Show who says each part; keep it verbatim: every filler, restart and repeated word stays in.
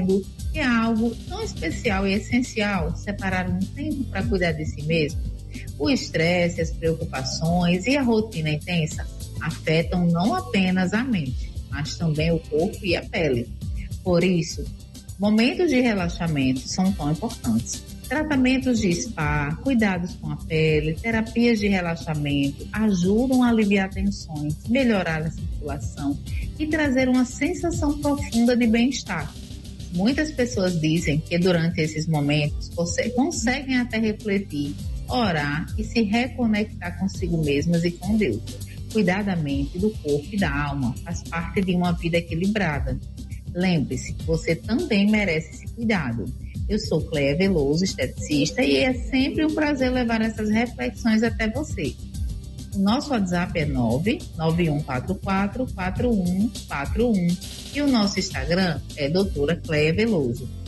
Speaker 1: quando é algo tão especial e essencial separar um tempo para cuidar de si mesmo? O estresse, as preocupações e a rotina intensa afetam não apenas a mente, mas também o corpo e a pele. Por isso, momentos de relaxamento são tão importantes. Tratamentos de spa, cuidados com a pele, terapias de relaxamento ajudam a aliviar tensões, melhorar a circulação e trazer uma sensação profunda de bem-estar. Muitas pessoas dizem que durante esses momentos você conseguem até refletir, orar e se reconectar consigo mesmas e com Deus. Cuidar da mente, do corpo e da alma faz parte de uma vida equilibrada. Lembre-se que você também merece esse cuidado. Eu sou Cléia Veloso, esteticista, e é sempre um prazer levar essas reflexões até você. O nosso WhatsApp é nove nove um quatro quatro quatro um quatro um e o nosso Instagram é doutora Cléia Veloso.